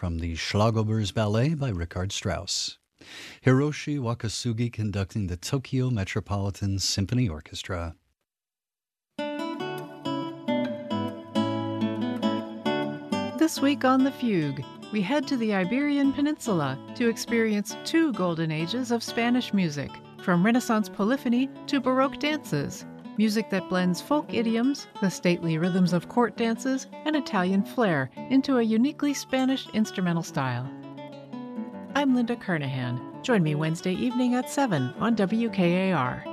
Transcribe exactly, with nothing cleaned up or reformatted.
from the Schlagobers Ballet by Richard Strauss. Hiroshi Wakasugi conducting the Tokyo Metropolitan Symphony Orchestra. This week on The Fugue, we head to the Iberian Peninsula to experience two golden ages of Spanish music, from Renaissance polyphony to Baroque dances, music that blends folk idioms, the stately rhythms of court dances, and Italian flair into a uniquely Spanish instrumental style. I'm Linda Kernahan. Join me Wednesday evening at seven on W K A R.